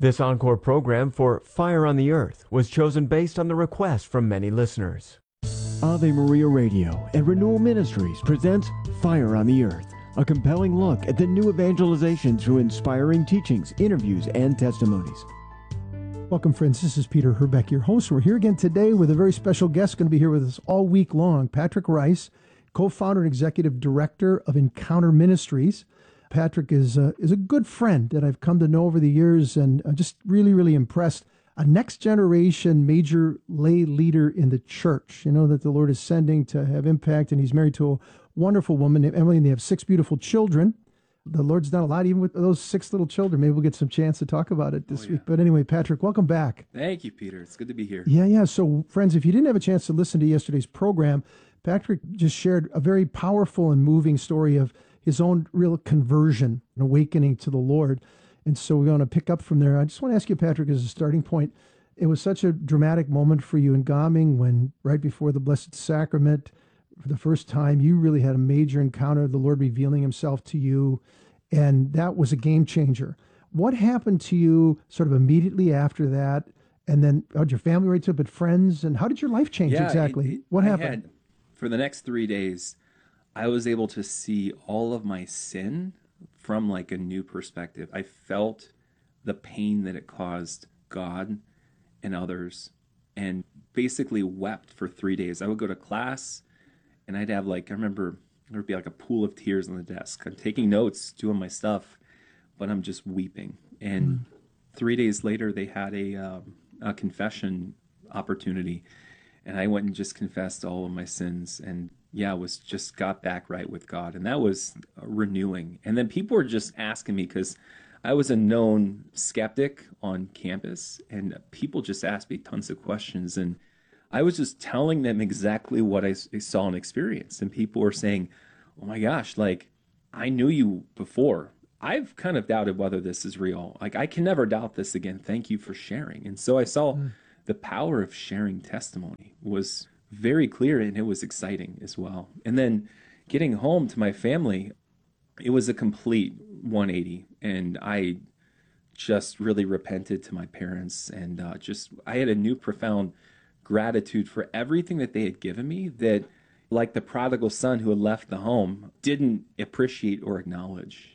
This encore program for Fire on the Earth was chosen based on the request from many listeners. Ave Maria Radio and Renewal Ministries presents Fire on the Earth, a compelling look at the new evangelization through inspiring teachings, interviews, and testimonies. Welcome, friends. This is Peter Herbeck, your host. We're here again today with a very special guest going to be here with us all week long, Patrick Rice, co-founder and executive director of Encounter Ministries. Patrick is a good friend that I've come to know over the years, and I'm just really impressed. A next generation major lay leader in the church, that the Lord is sending to have impact, and he's married to a wonderful woman named Emily, and they have 6 beautiful children. The Lord's done a lot even with those 6 little children. Maybe we'll get some chance to talk about it this week. But anyway, Patrick, welcome back. Thank you, Peter. It's good to be here. Yeah. So, friends, if you didn't have a chance to listen to yesterday's program, Patrick just shared a very powerful and moving story of his own real conversion and awakening to the Lord. And so we're going to pick up from there. I just want to ask you, Patrick, as a starting point, it was such a dramatic moment for you in Gaming when, right before the Blessed Sacrament, for the first time, you really had a major encounter, the Lord revealing himself to you, and that was a game changer. What happened to you sort of immediately after that? And then how did your family react to it, but friends? And how did your life change exactly? What happened? For the next 3 days, I was able to see all of my sin from like a new perspective. I felt the pain that it caused God and others, and basically wept for 3 days. I would go to class and I'd have I remember there would be like a pool of tears on the desk. I'm taking notes, doing my stuff, but I'm just weeping. And 3 days later, they had a confession opportunity, and I went and just confessed all of my sins, and got back right with God. And that was renewing. And then people were just asking me, because I was a known skeptic on campus, and people just asked me tons of questions. And I was just telling them exactly what I saw and experienced. And people were saying, oh my gosh, I knew you before. I've kind of doubted whether this is real. I can never doubt this again. Thank you for sharing. And so I saw the power of sharing testimony was very clear, and it was exciting as well. And then getting home to my family, it was a complete 180. And I just really repented to my parents, and I had a new profound gratitude for everything that they had given me that, like the prodigal son who had left the home, didn't appreciate or acknowledge.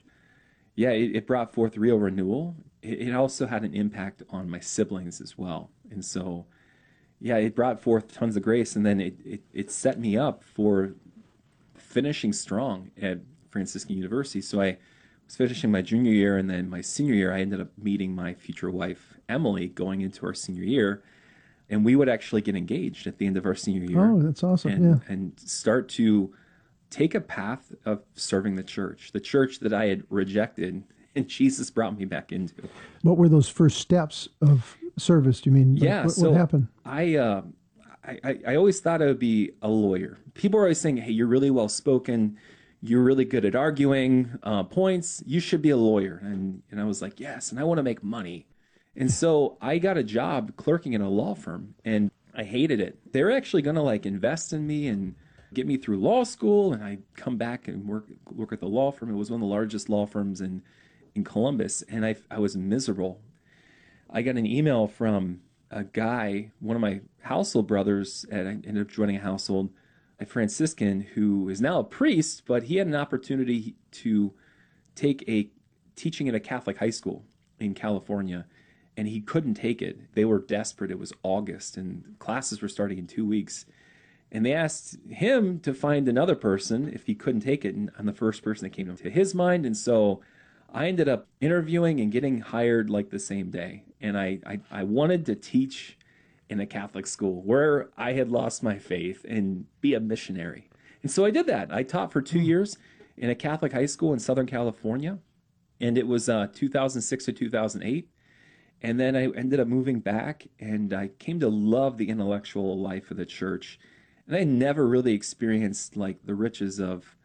It brought forth real renewal. It also had an impact on my siblings as well. And so, it brought forth tons of grace, and then it set me up for finishing strong at Franciscan University. So I was finishing my junior year, and then my senior year, I ended up meeting my future wife, Emily, going into our senior year. And we would actually get engaged at the end of our senior year. Oh, that's awesome. And start to take a path of serving the church that I had rejected, and Jesus brought me back into. What were those first steps of service? Do you mean? What happened? I always thought I would be a lawyer. People are always saying, hey, you're really well spoken, you're really good at arguing points, you should be a lawyer. And I was like, yes, and I want to make money. And so I got a job clerking in a law firm, and I hated it. They were actually going to invest in me and get me through law school, and I come back and work at the law firm. It was one of the largest law firms in Columbus, and I was miserable. I got an email from a guy, one of my household brothers, and I ended up joining a household, a Franciscan who is now a priest, but he had an opportunity to take a teaching at a Catholic high school in California, and he couldn't take it. They were desperate. It was August, and classes were starting in 2 weeks. And they asked him to find another person if he couldn't take it, and I'm the first person that came to his mind. And so I ended up interviewing and getting hired the same day. And I wanted to teach in a Catholic school where I had lost my faith and be a missionary. And so I did that. I taught for 2 years in a Catholic high school in Southern California, and it was 2006 to 2008. And then I ended up moving back, and I came to love the intellectual life of the church. And I never really experienced the riches of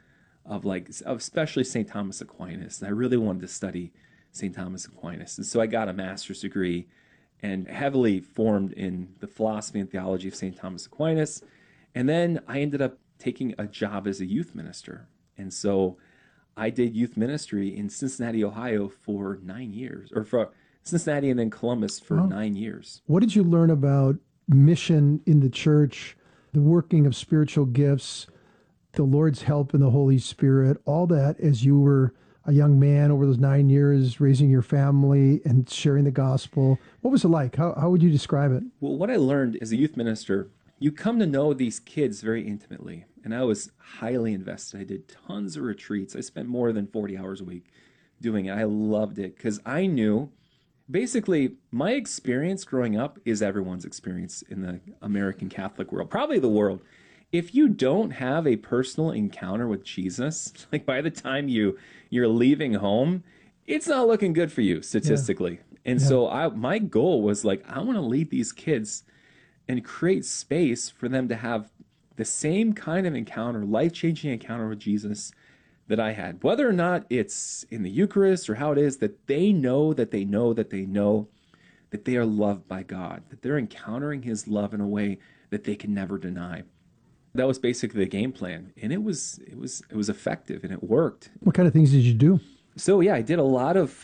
especially St. Thomas Aquinas. And I really wanted to study St. Thomas Aquinas. And so I got a master's degree and heavily formed in the philosophy and theology of St. Thomas Aquinas. And then I ended up taking a job as a youth minister. And so I did youth ministry in Cincinnati, Ohio for 9 years, or for Cincinnati and then Columbus for 9 years. What did you learn about mission in the church, the working of spiritual gifts, the Lord's help in the Holy Spirit, all that as you were a young man over those 9 years, raising your family and sharing the gospel? What was it like? How would you describe it? Well, what I learned as a youth minister, you come to know these kids very intimately. And I was highly invested. I did tons of retreats. I spent more than 40 hours a week doing it. I loved it because I knew basically my experience growing up is everyone's experience in the American Catholic world, probably the world. If you don't have a personal encounter with Jesus, like by the time you're leaving home, it's not looking good for you statistically. Yeah. And so my goal was like, I want to lead these kids and create space for them to have the same kind of encounter, life-changing encounter with Jesus that I had. Whether or not it's in the Eucharist or how it is, that they know that they know that they know that they are loved by God, that they're encountering his love in a way that they can never deny. That was basically the game plan, and it was effective, and it worked. What kind of things did you do? So yeah, I did a lot of.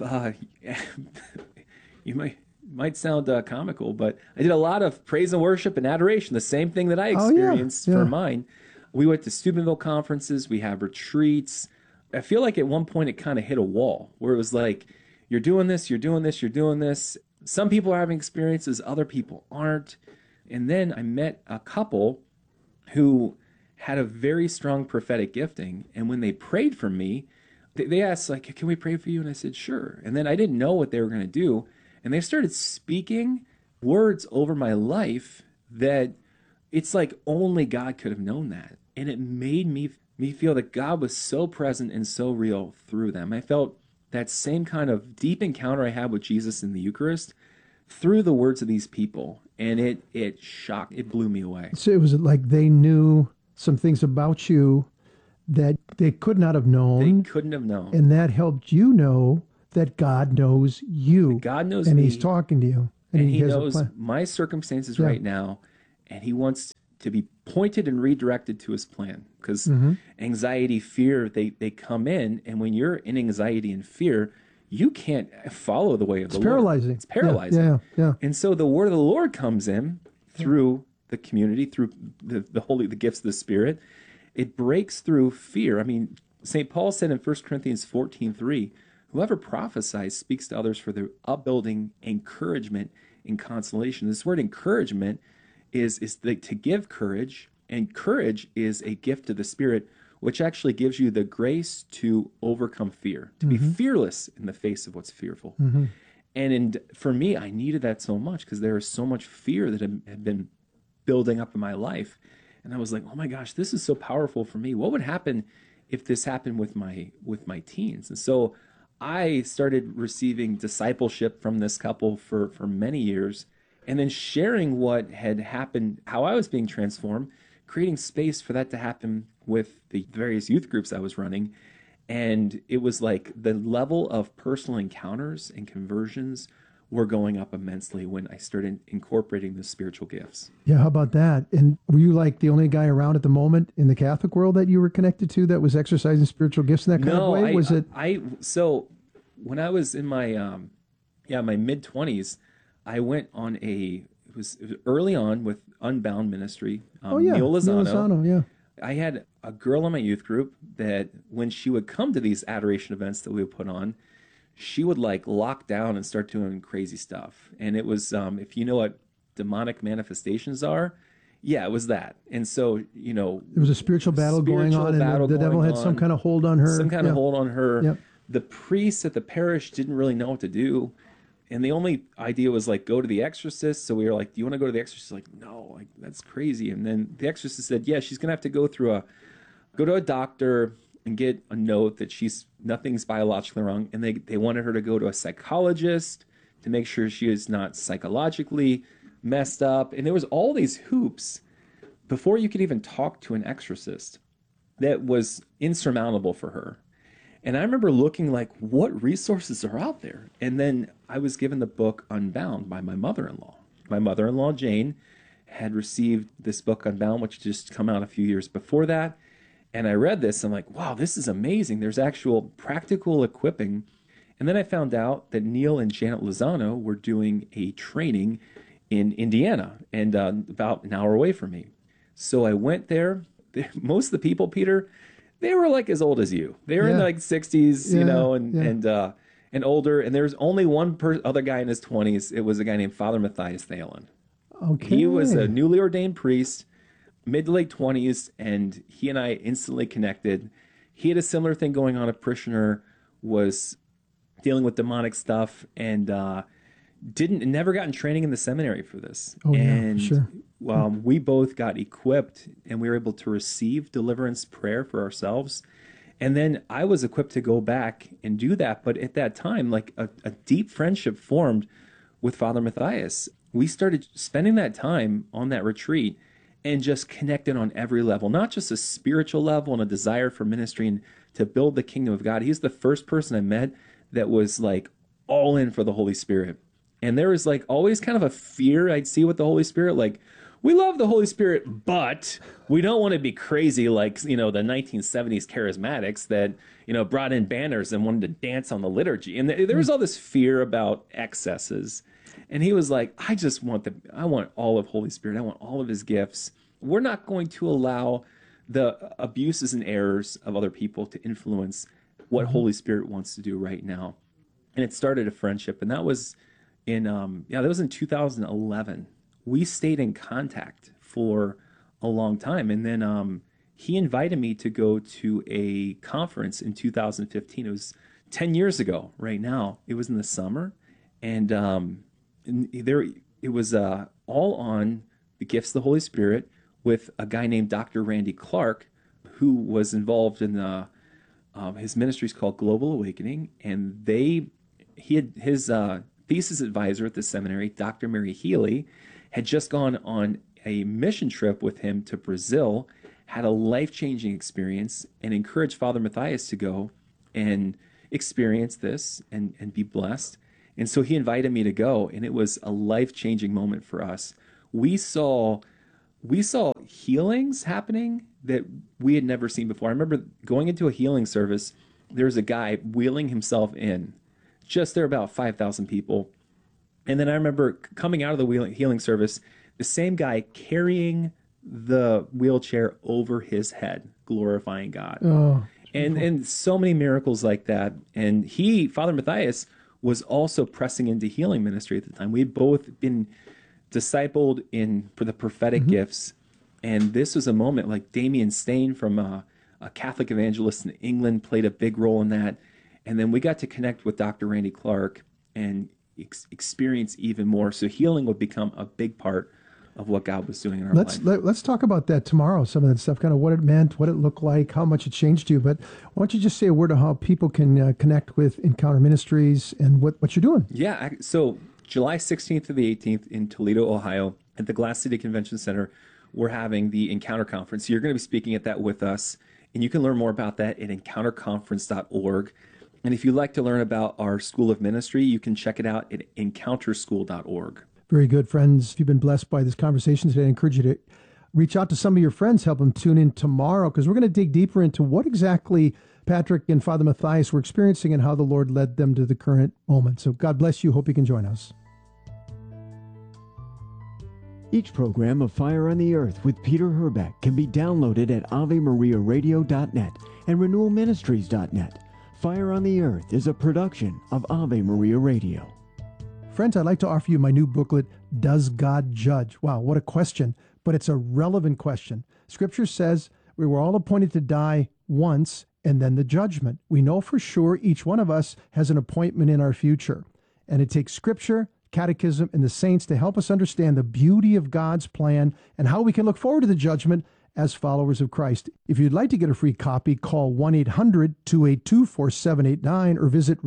You might sound comical, but I did a lot of praise and worship and adoration. The same thing that I experienced for mine. We went to Steubenville conferences. We have retreats. I feel like at one point it kind of hit a wall where it was like, you're doing this, you're doing this, you're doing this. Some people are having experiences, other people aren't. And then I met a couple who had a very strong prophetic gifting. And when they prayed for me, they asked, like, can we pray for you? And I said, sure. And then I didn't know what they were going to do. And they started speaking words over my life that it's like only God could have known that. And it made me feel that God was so present and so real through them. I felt that same kind of deep encounter I had with Jesus in the Eucharist through the words of these people. And it shocked, it blew me away. So it was like they knew some things about you that they could not have known. They couldn't have known. And that helped you know that God knows you. God knows and me. And he's talking to you. And he knows my circumstances right now. And he wants to be pointed and redirected to his plan. Because anxiety, fear, they come in. And when you're in anxiety and fear, you can't follow the way of the Lord. Paralyzing. It's paralyzing. Yeah. And so the word of the Lord comes in through the community, through the gifts of the Spirit. It breaks through fear. I mean, St. Paul said in 1 Corinthians 14:3, whoever prophesies speaks to others for their upbuilding, encouragement, and consolation. This word encouragement is to give courage, and courage is a gift of the Spirit, which actually gives you the grace to overcome fear, to be fearless in the face of what's fearful. And for me, I needed that so much because there is so much fear that had been building up in my life. And I was like, oh my gosh, this is so powerful for me. What would happen if this happened with my teens? And so I started receiving discipleship from this couple for many years, and then sharing what had happened, how I was being transformed, creating space for that to happen with the various youth groups I was running. And it was like the level of personal encounters and conversions were going up immensely when I started incorporating the spiritual gifts. Yeah, how about that? And were you like the only guy around at the moment in the Catholic world that you were connected to that was exercising spiritual gifts in that kind of way? So when I was in my my mid-20s, I went on it was early on with Unbound Ministry. Neil Lozano. I had a girl in my youth group that when she would come to these adoration events that we would put on, she would like lock down and start doing crazy stuff. And it was, if you know what demonic manifestations are, it was that. And so, there was a spiritual battle going on, and the devil had some kind of hold on her. Yep. The priests at the parish didn't really know what to do. And the only idea was like, go to the exorcist. So we were like, do you want to go to the exorcist? Like, no, like that's crazy. And then the exorcist said, yeah, she's going to have to go to a doctor and get a note that nothing's biologically wrong. And they wanted her to go to a psychologist to make sure she is not psychologically messed up. And there was all these hoops before you could even talk to an exorcist that was insurmountable for her. And I remember looking like, what resources are out there? And then I was given the book Unbound by my mother-in-law. My mother-in-law, Jane, had received this book Unbound, which had just come out a few years before that. And I read this, and I'm like, wow, this is amazing. There's actual practical equipping And then I found out that Neil and Janet Lozano were doing a training in Indiana and about an hour away from me. So I went there. Most of the people, Peter, they were like as old as you. They were in like 60s, you know, and older. And there was only one other guy in his 20s. It was a guy named Father Matthias Thalen. Okay. He was a newly ordained priest, mid to late 20s, and he and I instantly connected. He had a similar thing going on. A parishioner was dealing with demonic stuff and never gotten training in the seminary for this. Oh, and yeah, sure. We both got equipped, and we were able to receive deliverance prayer for ourselves. And then I was equipped to go back and do that. But at that time, like a deep friendship formed with Father Matthias. We started spending that time on that retreat and just connected on every level, not just a spiritual level and a desire for ministry and to build the kingdom of God. He's the first person I met that was like all in for the Holy Spirit. And there was like always kind of a fear I'd see with the Holy Spirit, like, we love the Holy Spirit, but we don't want to be crazy like, you know, the 1970s charismatics that, you know, brought in banners and wanted to dance on the liturgy. And there was all this fear about excesses. And he was like, I want all of Holy Spirit. I want all of his gifts. We're not going to allow the abuses and errors of other people to influence what Holy Spirit wants to do right now. And it started a friendship. And that was in 2011. We stayed in contact for a long time. And then he invited me to go to a conference in 2015. It was 10 years ago right now. It was in the summer. And it was all on the gifts of the Holy Spirit with a guy named Dr. Randy Clark, who was involved in his ministry is called Global Awakening. And his thesis advisor at the seminary, Dr. Mary Healy, had just gone on a mission trip with him to Brazil, had a life-changing experience, and encouraged Father Matthias to go and experience this and be blessed. And so he invited me to go, and it was a life-changing moment for us. We saw healings happening that we had never seen before. I remember going into a healing service. There was a guy wheeling himself in. Just there, about 5,000 people. And then I remember coming out of the healing service, the same guy carrying the wheelchair over his head, glorifying God. Oh, and so many miracles like that. And Father Matthias, was also pressing into healing ministry at the time. We'd both been discipled for the prophetic gifts. And this was a moment like Damien Stain from a Catholic evangelist in England played a big role in that. And then we got to connect with Dr. Randy Clark and experience even more. So healing would become a big part of what God was doing in our life. Let's talk about that tomorrow, some of that stuff, kind of what it meant, what it looked like, how much it changed you. But why don't you just say a word of how people can connect with Encounter Ministries and what you're doing? Yeah, so July 16th to the 18th in Toledo, Ohio, at the Glass City Convention Center, we're having the Encounter Conference. You're going to be speaking at that with us, and you can learn more about that at encounterconference.org. And if you'd like to learn about our School of Ministry, you can check it out at encounterschool.org. Very good, friends. If you've been blessed by this conversation today, I encourage you to reach out to some of your friends, help them tune in tomorrow, because we're going to dig deeper into what exactly Patrick and Father Matthias were experiencing and how the Lord led them to the current moment. So God bless you. Hope you can join us. Each program of Fire on the Earth with Peter Herbeck can be downloaded at AveMariaRadio.net and RenewalMinistries.net. Fire on the Earth is a production of Ave Maria Radio. Friends, I'd like to offer you my new booklet, Does God Judge? Wow, what a question, but it's a relevant question. Scripture says we were all appointed to die once and then the judgment. We know for sure each one of us has an appointment in our future. And it takes Scripture, Catechism, and the saints to help us understand the beauty of God's plan and how we can look forward to the judgment as followers of Christ. If you'd like to get a free copy, call 1-800-282-4789 or visit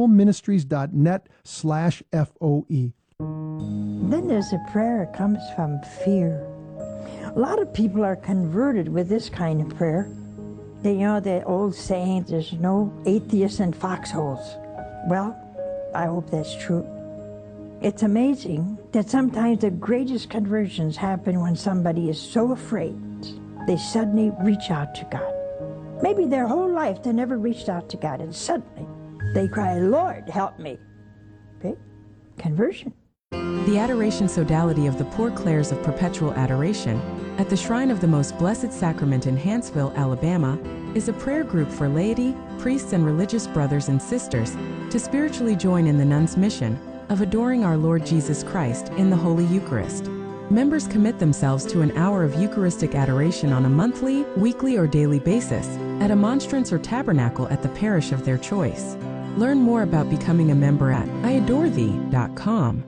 renewalministries.net/FOE. Then there's a prayer that comes from fear. A lot of people are converted with this kind of prayer. They know the old saying, there's no atheists in foxholes. Well, I hope that's true. It's amazing that sometimes the greatest conversions happen when somebody is so afraid they suddenly reach out to God. Maybe their whole life they never reached out to God, and suddenly They cry, Lord, help me. Okay? Conversion. The Adoration Sodality of the Poor Clares of Perpetual Adoration at the Shrine of the Most Blessed Sacrament in Hanceville, Alabama, is a prayer group for laity, priests, and religious brothers and sisters to spiritually join in the nuns' mission of adoring our Lord Jesus Christ in the Holy Eucharist. Members commit themselves to an hour of Eucharistic adoration on a monthly, weekly, or daily basis at a monstrance or tabernacle at the parish of their choice. Learn more about becoming a member at iadorethee.com.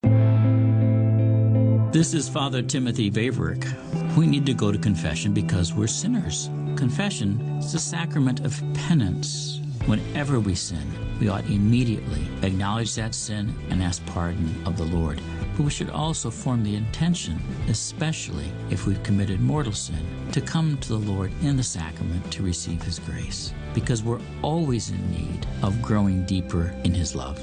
This is Father Timothy Vaverick. We need to go to confession because we're sinners. Confession is the sacrament of penance. Whenever we sin, we ought immediately acknowledge that sin and ask pardon of the Lord. But we should also form the intention, especially if we've committed mortal sin, to come to the Lord in the sacrament to receive His grace, because we're always in need of growing deeper in His love.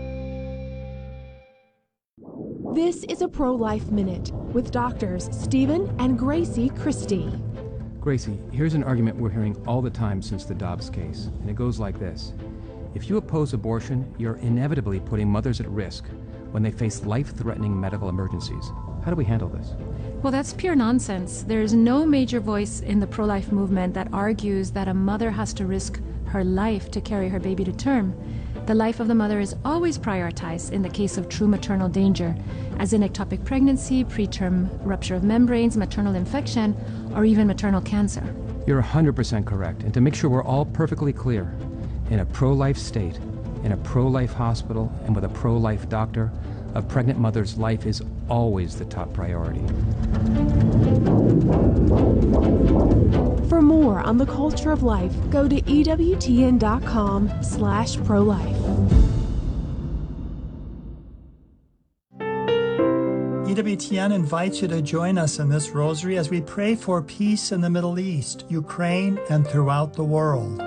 This is a Pro-Life Minute with Doctors Stephen and Gracie Christie. Gracie, here's an argument we're hearing all the time since the Dobbs case, and it goes like this. If you oppose abortion, you're inevitably putting mothers at risk when they face life-threatening medical emergencies. How do we handle this? Well, that's pure nonsense. There's no major voice in the pro-life movement that argues that a mother has to risk her life to carry her baby to term. The life of the mother is always prioritized in the case of true maternal danger, as in ectopic pregnancy, preterm rupture of membranes, maternal infection, or even maternal cancer. You're 100% correct. And to make sure we're all perfectly clear, in a pro-life state, in a pro-life hospital, and with a pro-life doctor, a pregnant mother's life is always the top priority. For more on the culture of life, go to EWTN.com/prolife. EWTN invites you to join us in this rosary as we pray for peace in the Middle East, Ukraine, and throughout the world.